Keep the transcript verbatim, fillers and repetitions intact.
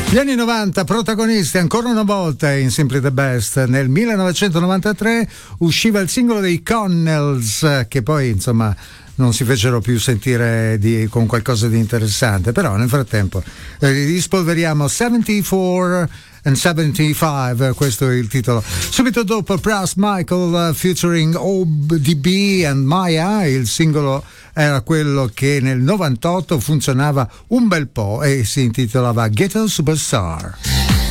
Gli anni novanta, protagonisti ancora una volta in Simply the Best. Nel millenovecentonovantatré usciva il singolo dei Connells, che poi insomma non si fecero più sentire di, con qualcosa di interessante, però nel frattempo eh, rispolveriamo settantaquattro and settantacinque, questo è il titolo. Subito dopo Brass Michael uh, featuring O D B and Maya, il singolo era quello che nel novantotto funzionava un bel po' e si intitolava Ghetto Superstar.